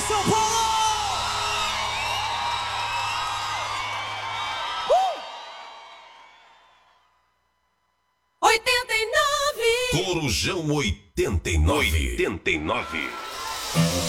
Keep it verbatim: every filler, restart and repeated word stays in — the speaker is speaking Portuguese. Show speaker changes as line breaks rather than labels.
São Paulo! Uh! oitenta e nove!
Corujão oitenta e nove. oitenta e nove.